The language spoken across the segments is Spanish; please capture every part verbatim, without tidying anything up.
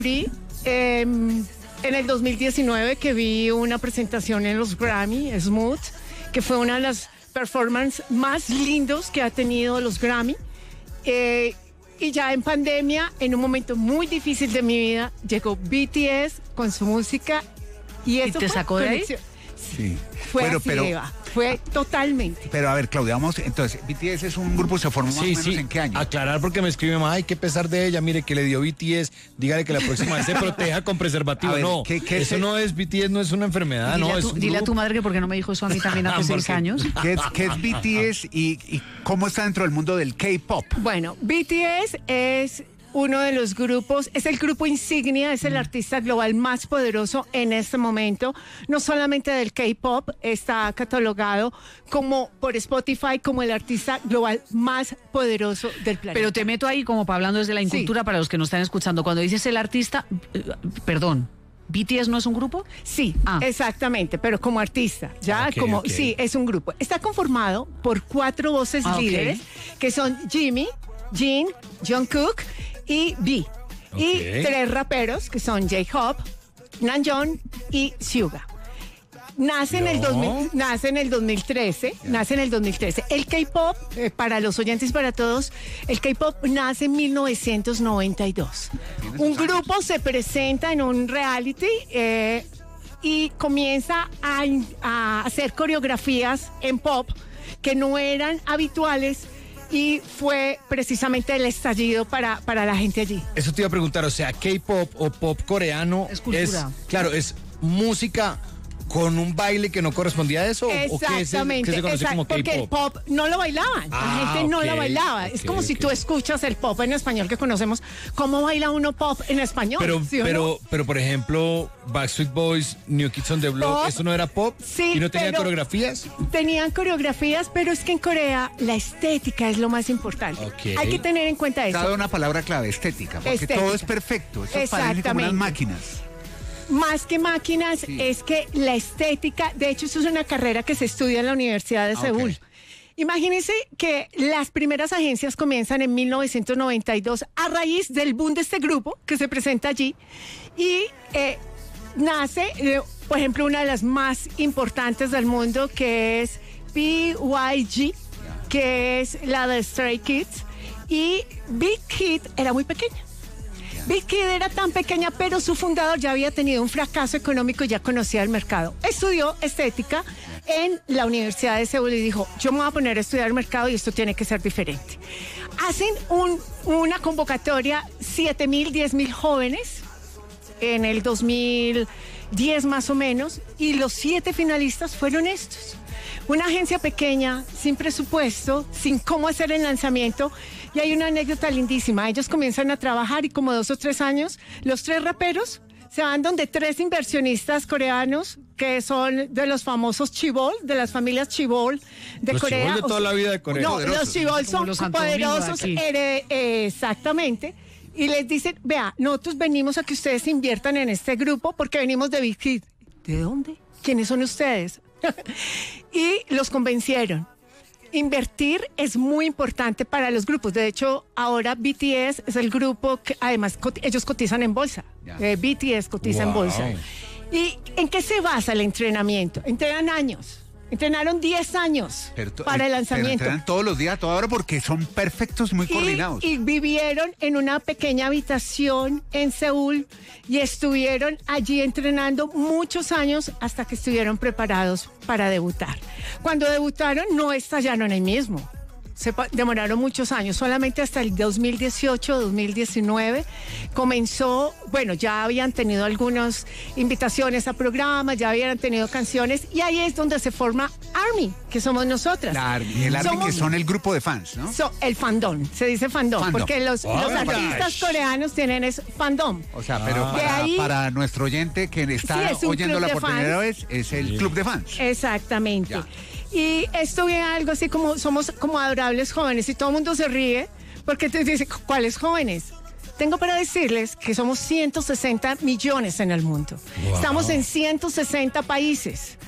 Vi, eh, en el dos mil diecinueve que vi una presentación en los Grammy, Smooth, que fue una de las performances más lindos que ha tenido los Grammy. Eh, y ya en pandemia, en un momento muy difícil de mi vida, llegó B T S con su música y eso ¿Y te fue sacó de ahí? Sí. Fue Bueno, así, pero- Eva. Fue totalmente. Pero a ver, Claudia, vamos, entonces, B T S es un grupo que se formó más Sí, o menos sí, ¿en qué año? aclarar porque me escriben, ay, qué pesar de ella, mire que le dio B T S, dígale que la próxima vez se proteja con preservativo. A ver, no, ¿qué- qué es eso el- no es B T S, no es una enfermedad, dile no, a es tu, un dile a tu grupo. madre que porque no me dijo eso a mí también hace seis Porque- años. ¿Qué es, qué es B T S y, y cómo está dentro del mundo del K-pop? Bueno, B T S es uno de los grupos, es el grupo insignia, es el artista global más poderoso en este momento, no solamente del K-pop, está catalogado como por Spotify como el artista global más poderoso del planeta. Pero te meto ahí como para hablando desde la incultura para los que nos están escuchando. Cuando dices el artista, eh, perdón, ¿B T S no es un grupo? Sí, Ah. exactamente, pero como artista, ya Ok, como, ok. sí, es un grupo. Está conformado por cuatro voces Ah, ok. líderes, que son Jimmy, Jin, Jungkook y V. Y Ok. tres raperos, que son J-Hope, Namjoon y Suga. Nace en, el No. dos mil, nace en el dos mil trece, nace en el dos mil trece. El K-pop, eh, para los oyentes y para todos, el K-pop nace en mil novecientos noventa y dos. Un grupo se presenta en un reality eh, y comienza a, a hacer coreografías en pop que no eran habituales y fue precisamente el estallido para, para la gente allí. Eso te iba a preguntar, o sea, K-pop o pop coreano Es cultura. claro, es música con un baile que no correspondía a eso, o qué es el- Exactamente, qué se conoce exact- como porque el K-pop. pop no lo bailaban, la Ah, gente no ok, lo bailaba. Es ok, como si ok. tú escuchas el pop en español que conocemos, ¿cómo baila uno pop en español? Pero, ¿Sí o pero, no? pero, por ejemplo, Backstreet Boys, New Kids on the Block, Pop, ¿eso no era pop? sí, ¿Y no tenía pero- coreografías? Tenían coreografías, pero es que en Corea la estética es lo más importante. Ok. Hay que tener en cuenta Está eso. una palabra clave, estética, porque Estética. todo es perfecto, eso parece como unas Exactamente. máquinas. Más que máquinas, Sí. es que la estética, de hecho, eso es una carrera que se estudia en la Universidad de Ah, Seúl. ok. Imagínense que las primeras agencias comienzan en mil novecientos noventa y dos a raíz del boom de este grupo que se presenta allí y eh, nace, eh, por ejemplo, una de las más importantes del mundo que es P Y G, que es la de Stray Kids, y Big Hit era muy pequeña. Big Kid era tan pequeña, pero su fundador ya había tenido un fracaso económico y ya conocía el mercado. Estudió estética en la Universidad de Seúl y dijo, yo me voy a poner a estudiar el mercado y esto tiene que ser diferente. Hacen un- una convocatoria, siete mil, diez mil jóvenes en el dos mil diez más o menos, y los siete finalistas fueron estos. Una agencia pequeña, sin presupuesto, sin cómo hacer el lanzamiento. Y hay una anécdota lindísima. Ellos comienzan a trabajar y como dos o tres años, los tres raperos se van donde tres inversionistas coreanos que son de los famosos Chibol, de las familias Chibol de Los Corea. Chibol de toda la vida de Corea. No, Poderosos. los Chibol Como son los Santo Domingo de poderosos. aquí. here- eh, exactamente. Y les dicen, vea, nosotros venimos a que ustedes inviertan en este grupo porque venimos de Big Hit. ¿De dónde? ¿Quiénes son ustedes? Y los convencieron. Invertir es muy importante para los grupos. De hecho, ahora B T S es el grupo que además coti- ellos cotizan en bolsa. Ya. Eh, B T S cotiza en Wow. bolsa. ¿Y en qué se basa el entrenamiento? Entrenan años. Entrenaron diez años Pero to- para el pero lanzamiento. entrenan todos los días, a toda hora, porque son perfectos, muy coordinados. Y, y vivieron en una pequeña habitación en Seúl y estuvieron allí entrenando muchos años hasta que estuvieron preparados para debutar. Cuando debutaron no estallaron ahí mismo. Se pa- demoraron muchos años, solamente hasta el dos mil dieciocho, dos mil diecinueve comenzó, bueno, ya habían tenido algunas invitaciones a programas, ya habían tenido canciones y ahí es donde se forma ARMY, que somos nosotras. La Army, el Army, que Somos- son el grupo de fans, ¿no? So, el fandom, se dice fandom, Fandom. porque los, Oh, los my artistas gosh. coreanos tienen es fandom. O sea, pero Ah. De para, ahí- para nuestro oyente que está Sí, es un oyéndola club de por primera fans. vez, es el club de fans. Exactamente. Ya. Y esto viene algo así como, somos como adorables jóvenes y todo el mundo se ríe porque te dice, ¿cuáles jóvenes? Tengo para decirles que somos ciento sesenta millones en el mundo. Wow. Estamos en ciento sesenta países.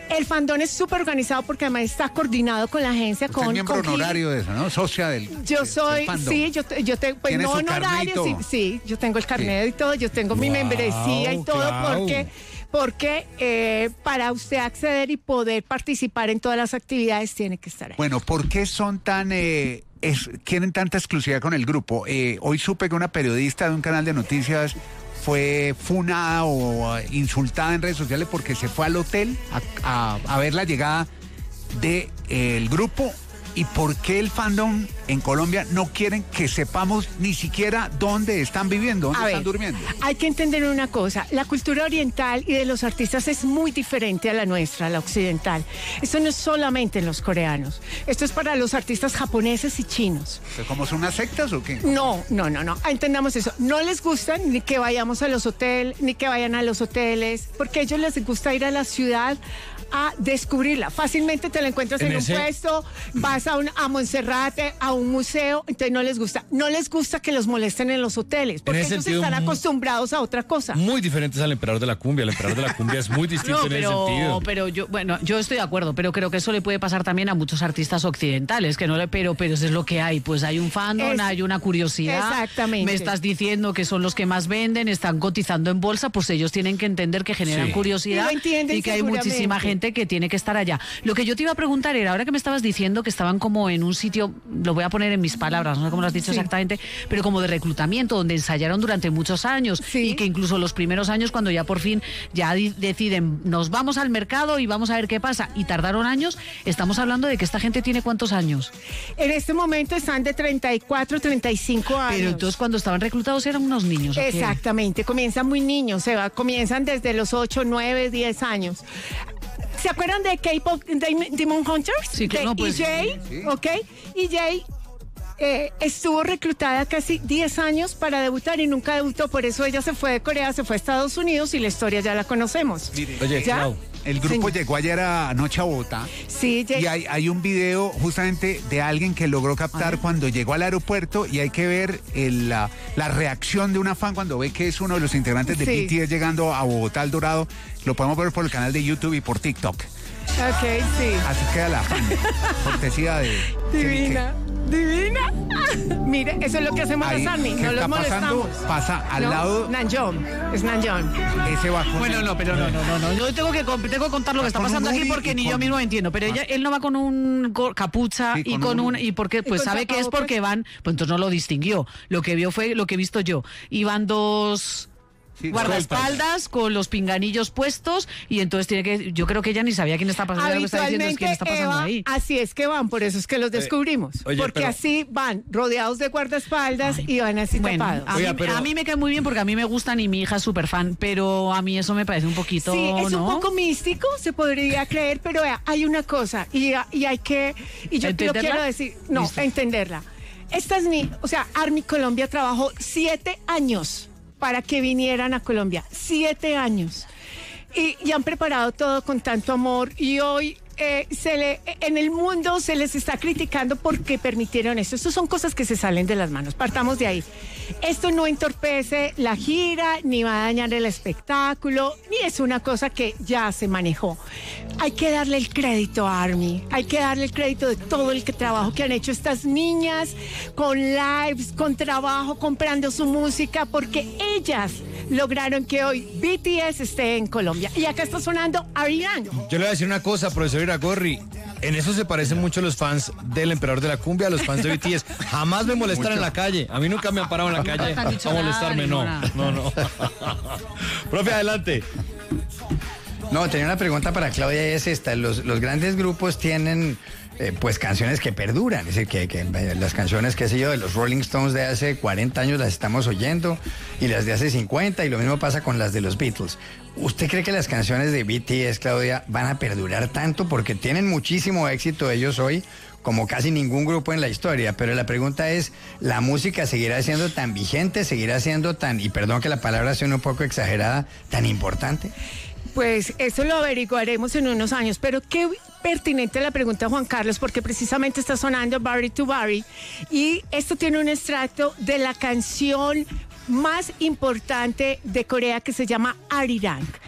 El fandom es súper organizado porque además está coordinado con la agencia. Usted con, es miembro con honorario de eso, ¿no? Socia del Yo del soy, fandom. sí, yo, yo tengo, pues ¿Tiene no su honorario, sí, carnet y todo? sí, yo tengo el carnet y todo, yo tengo mi Wow, membresía y todo, claro. porque, porque eh, para usted acceder y poder participar en todas las actividades tiene que estar ahí. Bueno, ¿por qué son tan... Eh, es, quieren tanta exclusividad con el grupo? Eh, hoy supe que una periodista de un canal de noticias fue funada o uh, insultada en redes sociales porque se fue al hotel a, a, a ver la llegada del de, eh, grupo. ¿Y por qué el fandom en Colombia no quieren que sepamos ni siquiera dónde están viviendo, dónde A están ver, durmiendo? hay que entender una cosa, la cultura oriental y de los artistas es muy diferente a la nuestra, a la occidental. Esto no es solamente en los coreanos, esto es para los artistas japoneses y chinos. ¿Cómo son unas sectas o qué? No, no, no, no, entendamos eso. No les gusta ni que vayamos a los hoteles, ni que vayan a los hoteles, porque a ellos les gusta ir a la ciudad a descubrirla. Fácilmente te la encuentras en, En un ese- puesto, vas a, un, a Monserrate, a un museo, entonces no les gusta. No les gusta que los molesten en los hoteles, porque ese ellos sentido, están mu- acostumbrados a otra cosa. Muy diferentes al emperador de la cumbia. El emperador de la cumbia es muy distinto No, en ese pero, sentido. pero yo, bueno, yo estoy de acuerdo, pero creo que eso le puede pasar también a muchos artistas occidentales, que no le, pero, pero eso es lo que hay, pues hay un fandom, Es- hay una curiosidad. Exactamente. Me estás diciendo que son los que más venden, están cotizando en bolsa, pues ellos tienen que entender que generan Sí. curiosidad Y lo entienden y que hay seguramente. muchísima gente que tiene que estar allá. Lo que yo te iba a preguntar era, ahora que me estabas diciendo que estaban como en un sitio, lo voy a poner en mis palabras, no sé cómo lo has dicho Sí. exactamente, pero como de reclutamiento, donde ensayaron durante muchos años Sí. y que incluso los primeros años, cuando ya por fin ya di- deciden, nos vamos al mercado y vamos a ver qué pasa, y tardaron años, estamos hablando de que esta gente tiene ¿cuántos años? En este momento están de treinta y cuatro, treinta y cinco años. Pero entonces cuando estaban reclutados eran unos niños. ¿o qué? Exactamente, comienzan muy niños, se va, comienzan desde los ocho, nueve, diez años. ¿Se acuerdan de K-pop de- Demon Hunters? Sí, claro, de no, pues, E J, sí. ¿ok? E J eh, estuvo reclutada casi diez años para debutar y nunca debutó, por eso ella se fue de Corea, se fue a Estados Unidos y la historia ya la conocemos. Mire, Oye, ¿Ya? Clau, el grupo Señor. llegó ayer a- anoche a Bogotá. Sí, J- Y hay, hay un video justamente de alguien que logró captar cuando llegó al aeropuerto y hay que ver el, la, la reacción de una fan cuando ve que es uno de los integrantes de Sí. B T S llegando a Bogotá al Dorado. Lo podemos ver por el canal de YouTube y por TikTok. ok, sí. Así queda la fan. Cortesía de... Divina, divina. Mire, eso es lo que hacemos Ahí, las ARMY, ¿qué no los está pasando? molestamos. Pasa al No, lado, Nanjón, es Nanjón. ese va con Bueno, el- no, pero no, no, no, no. Yo tengo que, con- tengo que contar lo que está Con un pasando aquí hoodie porque y ni yo con- mismo entiendo. Pero ella, él no va con un go- capucha Sí, y con con un- un, y porque pues con sabe que es tapabocas. porque van, pues entonces no lo distinguió. Lo que vio fue lo que he visto yo. Iban dos Sí, guardaespaldas con los pinganillos puestos y entonces tiene que, yo creo que ella ni sabía quién está pasando, lo que está diciendo es quién está pasando Eva, ahí. así es que van, por eso es que los descubrimos. oye, porque pero- así van, rodeados de guardaespaldas y van así Bueno, tapados. a, Oiga, mí, pero- a mí me cae muy bien porque a mí me gustan y mi hija es súper fan, pero a mí eso me parece un poquito, Sí, es ¿no? un poco místico, se podría creer, pero vea, hay una cosa y, y hay que, y yo lo ¿Entenderla? quiero decir, no, Listo. entenderla. Estas ni, o sea, ARMY Colombia trabajó siete años para que vinieran a Colombia, siete años. Y, y han preparado todo con tanto amor y hoy eh, se le, en el mundo se les está criticando porque permitieron esto. Estas son cosas que se salen de las manos, partamos de ahí. Esto no entorpece la gira, ni va a dañar el espectáculo, ni es una cosa que ya se manejó. Hay que darle el crédito a ARMY, hay que darle el crédito de todo el que trabajo que han hecho estas niñas, con lives, con trabajo, comprando su música, porque ellas lograron que hoy B T S esté en Colombia. Y acá está sonando Ariana. yo le voy a decir una cosa, profesor Iragorri. En eso se parecen mucho los fans del emperador de la cumbia a los fans de B T S. Jamás me molestan en la calle. A mí nunca me han parado en la calle te han dicho a nada, molestarme. No, ninguna. no, no. Profe, adelante. No, tenía una pregunta para Claudia y es esta. Los, los grandes grupos tienen eh, pues canciones que perduran. Es decir, que, que eh, las canciones, qué sé yo, de los Rolling Stones de hace cuarenta años las estamos oyendo y las de hace cincuenta, y lo mismo pasa con las de los Beatles. ¿Usted cree que las canciones de B T S, Claudia, van a perdurar tanto? Porque tienen muchísimo éxito ellos hoy, como casi ningún grupo en la historia, pero la pregunta es, ¿la música seguirá siendo tan vigente, seguirá siendo tan, y perdón que la palabra sea un poco exagerada, tan importante? Pues eso lo averiguaremos en unos años, pero qué pertinente la pregunta, Juan Carlos, porque precisamente está sonando Barry to Barry y esto tiene un extracto de la canción más importante de Corea que se llama Arirang.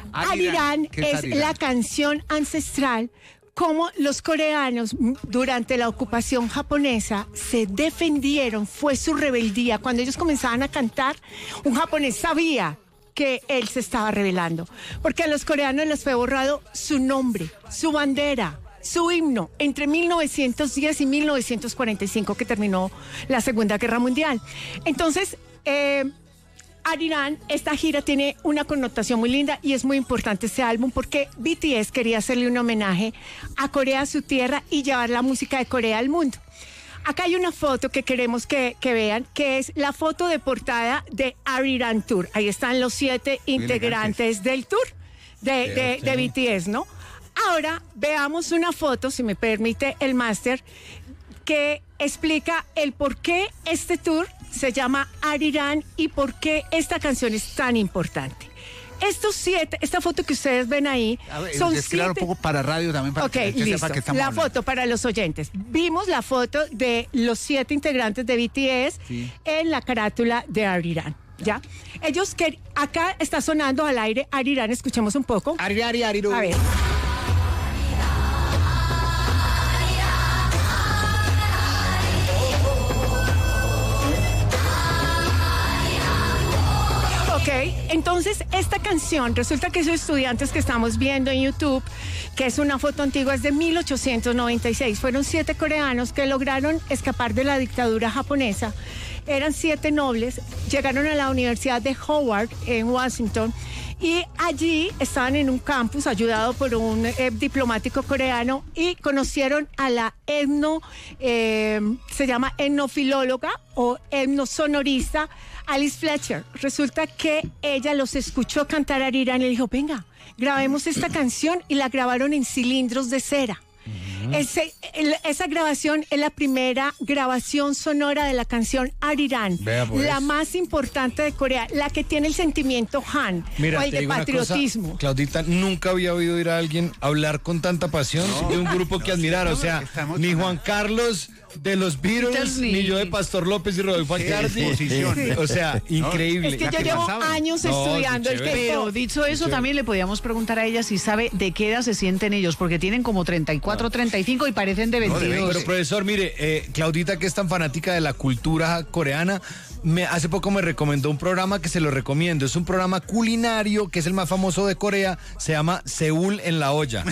Arirang ¿Qué es es Arirang? la canción ancestral, como los coreanos m- durante la ocupación japonesa se defendieron, fue su rebeldía. Cuando ellos comenzaban a cantar, un japonés sabía que él se estaba rebelando, porque a los coreanos les fue borrado su nombre, su bandera, su himno entre mil novecientos diez y mil novecientos cuarenta y cinco, que terminó la Segunda Guerra Mundial. Entonces, eh, Arirang, esta gira tiene una connotación muy linda y es muy importante este álbum porque B T S quería hacerle un homenaje a Corea, su tierra, y llevar la música de Corea al mundo. Acá hay una foto que queremos que, que vean, que es la foto de portada de Arirang Tour. Ahí están los siete integrantes del tour de, de, de B T S, ¿no? Ahora veamos una foto, si me permite el máster, que explica el por qué este tour se llama Arirang y por qué esta canción es tan importante. Estos siete, esta foto que ustedes ven ahí, A ver, son descríbalo siete... un poco para radio también, para Ok, que la gente listo. sepa que estamos La hablando. foto para los oyentes. Vimos la foto de los siete integrantes de B T S Sí. en la carátula de Arirang. ¿Ya? Ellos que acá está sonando al aire Arirang, escuchemos un poco. Ari, ari, ariru. A ver. Ok, entonces esta canción, resulta que esos estudiantes que estamos viendo en YouTube, que es una foto antigua, es de mil ochocientos noventa y seis. Fueron siete coreanos que lograron escapar de la dictadura japonesa. Eran siete nobles, llegaron a la Universidad de Howard en Washington y allí estaban en un campus ayudado por un eh, diplomático coreano y conocieron a la etno, eh, se llama etnofilóloga o etnosonorista Alice Fletcher. Resulta que ella los escuchó cantar Arirang y le dijo, venga, grabemos esta canción, y la grabaron en cilindros de cera. Ese, el- esa grabación es la primera grabación sonora de la canción Arirang, Vea, pues. la más importante de Corea, la que tiene el sentimiento Han, Mira, o el te de digo una patriotismo. cosa, Claudita, nunca había oído ir a alguien hablar con tanta pasión de un grupo que admirar. O sea, está ni emocionado. Juan Carlos de los Beatles, Beatles, ni- ni yo de Pastor López y Rodolfo Qué Alcardi. exposición. Sí. O sea, increíble. Es que Ya yo que llevo la saben. años No, estudiando qué el chévere. Pero K-pop. dicho eso, también le podíamos preguntar a ella si sabe de qué edad se sienten ellos, porque tienen como treinta y cuatro, treinta y cinco y parecen de No, de veintidós. Pero profesor, mire, eh, Claudita, que es tan fanática de la cultura coreana, me, hace poco me recomendó un programa que se lo recomiendo. Es un programa culinario que es el más famoso de Corea. Se llama Seúl en la olla.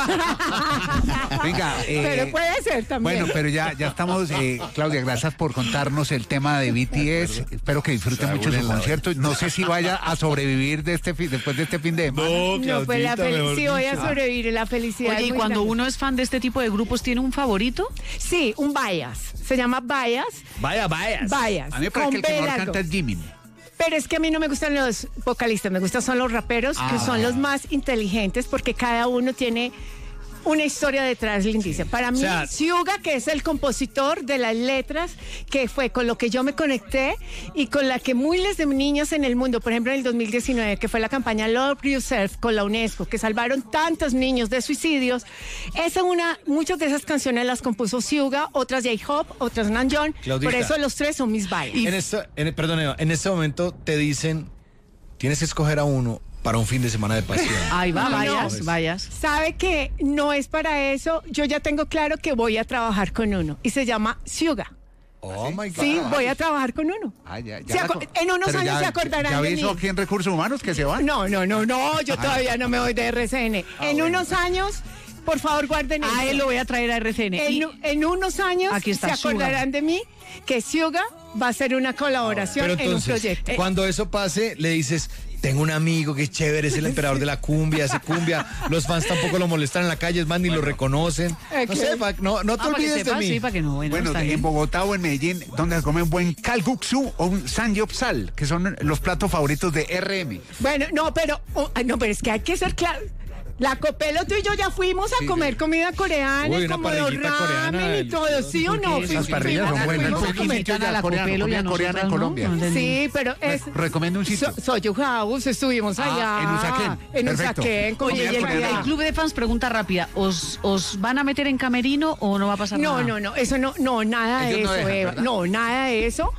Venga, eh, Pero puede ser también. Bueno, pero ya, ya estamos, eh, Claudia, gracias por contarnos el tema de B T S. Espero que disfruten mucho su concierto. No sé si vaya a sobrevivir de este fin- después de este fin de semana. No, pues la fel- sí voy a sobrevivir, la felicidad. Oye, es y muy cuando grande. uno es fan de este tipo de grupos, ¿tiene un favorito? Sí, un bias. Se llama bias. Vaya, vaya. Bias. A mí me parece con que el que B mejor largo. canta es Jimin. Pero es que a mí no me gustan los vocalistas, me gustan son los raperos, que son los más inteligentes porque cada uno tiene una historia detrás lindísima. Para mí, O sea, Hyuga, que es el compositor de las letras, que fue con lo que yo me conecté y con la que miles de niñas en el mundo, por ejemplo en el dos mil diecinueve, que fue la campaña Love Yourself con la UNESCO, que salvaron tantos niños de suicidios, esa una, muchas de esas canciones las compuso Hyuga, otras J-Hope, otras Namjoon, Claudita. por eso los tres son mis bias. En este, en, perdón, Eva, en este momento te dicen, tienes que escoger a uno para un fin de semana de pasión. Ahí va, No, no. vayas, vayas. Sabe que no es para eso. Yo ya tengo claro que voy a trabajar con uno y se llama Hyuga. Oh my God. Sí, voy a trabajar con uno. Ah, ya, ya Se la aco- co- en unos Pero años ya- se acordarán ¿Ya de avisó mí. aquí en Recursos Humanos que se van? No, no, no, no, yo todavía no me voy de R C N. Ah, en bueno. unos años, por favor, guarden A esto. él lo voy a traer a R C N. En, Y- en unos años Aquí está se acordarán de mí que Hyuga va a hacer una colaboración Pero en un entonces, proyecto. cuando eso pase, le dices, tengo un amigo que es chévere, es el emperador de la cumbia, hace cumbia. Los fans tampoco lo molestan en la calle, es más, ni lo reconocen. Ok. No sé, pa- no, no te Ah, para que olvides de sepas, mí. sí, para que no, bueno, Bueno, está en bien. Bogotá o en Medellín, donde se come un buen kalguksu o un samgyeopsal, que son los platos favoritos de R M. Bueno, no, pero oh, ay, no, pero es que hay que ser claro. La Copelo, tú y yo ya fuimos a Sí, comer sí. comida coreana, Uy, y una como los parrillita coreana ramen y todo, ¿sí o no? Esas Fuimos- parrillas fuimos- son buenas. fuimos a Porque comer. invitan a la coreano, Copelo y a comida coreana en nosotras, ¿no? Colombia. No entendí. Sí, pero es... Recomiendo un sitio. So- Soyu House, estuvimos Ah, allá. en Usaquén. En Perfecto. Usaquén, con Oye, y comida el, coreana. el club de fans, pregunta rápida, ¿os, ¿os van a meter en camerino o no va a pasar No, nada? no, no, eso no, no, nada de Ellos no eso, dejan, Eva. ¿verdad? No, nada de eso.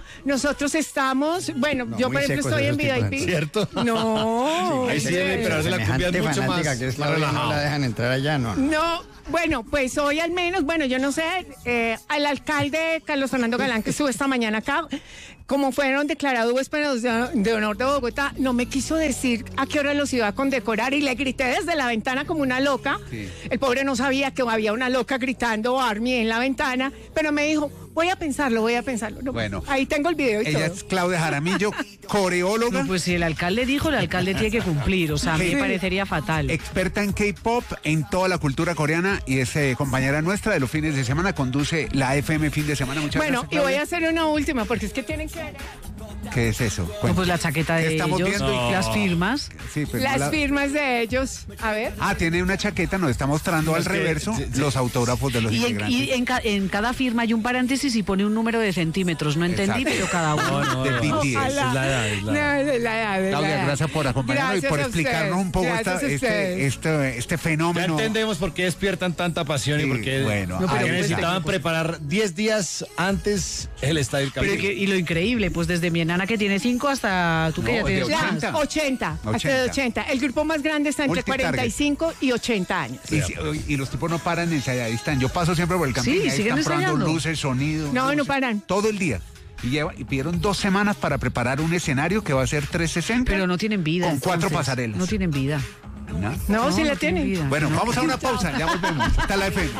nosotros estamos, bueno, No, yo muy por ejemplo secos estoy en esos tipos, V I P. ¿Cierto? No. Ahí sí oye. debe esperarse la cumbia Semejante mucho fanática más, que es más Claudia, no relajado. la dejan entrar allá, no. no. No, bueno, pues hoy al menos, bueno, yo no sé, eh, al alcalde Carlos Fernando Galán, que estuvo esta mañana acá, como fueron declarados huéspedes de de honor de Bogotá, no me quiso decir a qué hora los iba a condecorar y le grité desde la ventana como una loca. Sí. El pobre no sabía que había una loca gritando Army en la ventana, pero me dijo, voy a pensarlo, voy a pensarlo. No, Bueno. ahí tengo el video y Ella todo. es Claudia Jaramillo, coreóloga, No, pues si el alcalde dijo, el alcalde tiene que cumplir. O sea, a mí Sí. me parecería fatal. experta en K-pop, en toda la cultura coreana y es eh, compañera nuestra de los fines de semana, conduce la F M fin de semana. Muchas Bueno, gracias. y voy a Claudia. hacer una última, porque es que tienen que ver ¿Qué es eso? No, pues la chaqueta ¿Qué de estamos ellos, viendo? no. las firmas. Sí, pues, las no la- firmas de ellos. A ver. Ah, tiene una chaqueta, nos está mostrando al Es que- reverso sí, sí. los autógrafos de los Y, en, integrantes. y en, ca- en cada firma hay un paréntesis y pone un número de centímetros. No entendí, Exacto. pero cada uno. No, no, de no. B T S. Ojalá. Es la edad, es la No, edad. es la edad, es la Claudia, edad. gracias por acompañarnos y Gracias por a explicarnos ustedes, un poco esta- gracias a este, ustedes. este, este Ya fenómeno. entendemos por qué despiertan tanta pasión Sí, y por qué bueno, No, pero porque pues, necesitaban pues, preparar diez días antes el estadio Pero y, que- y lo increíble, pues desde mi enana que tiene cinco hasta tú que No, ya de tienes Ya, más. ochenta. ochenta, hasta de ochenta. ochenta. El grupo más grande está entre Multitarget. cuarenta y cinco y ochenta años. Y, si- y los tipos no paran de ensayar, ahí están. Yo paso siempre por el camping Sí, y ahí siguen están probando ensayando. luces, sonido. No, no luces, paran. Todo el día. Y, lleva, y pidieron dos semanas para preparar un escenario que va a ser trescientos sesenta. Pero no tienen vida. Con cuatro entonces. pasarelas. No tienen vida. ¿No? No, sí la tienen tienen. vida. Bueno, vamos a una pausa, ya volvemos. Está la F M.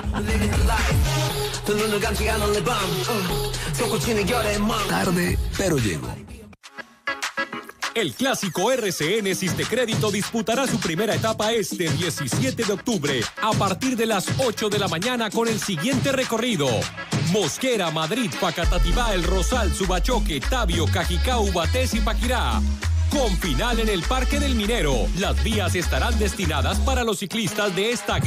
Tarde, pero llego. El clásico R C N Sistecrédito disputará su primera etapa este diecisiete de octubre a partir de las ocho de la mañana con el siguiente recorrido: Mosquera, Madrid, Facatativá, El Rosal, Subachoque, Tabio, Cajicá, Ubatés y Paquirá. Con final en el Parque del Minero. Las vías estarán destinadas para los ciclistas de esta